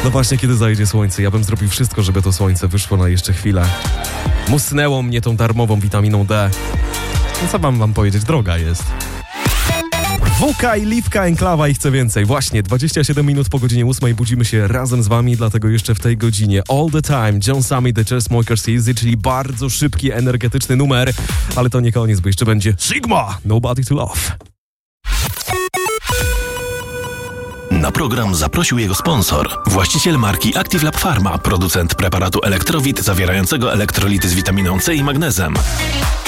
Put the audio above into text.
No właśnie, kiedy zajdzie słońce? Ja bym zrobił wszystko, żeby to słońce wyszło na jeszcze chwilę. Musnęło mnie tą darmową witaminą D. No co mam wam powiedzieć? Droga jest. WK i Liwka, Enklawa i chcę więcej. Właśnie, 27 minut po godzinie 8 budzimy się razem z wami, dlatego jeszcze w tej godzinie All the Time, John Summit, The Chainsmokers Easy, czyli bardzo szybki, energetyczny numer, ale to nie koniec, bo jeszcze będzie Sigma, Nobody to Love. Na program zaprosił jego sponsor, właściciel marki Active Lab Pharma, producent preparatu Elektrowit zawierającego elektrolity z witaminą C i magnezem.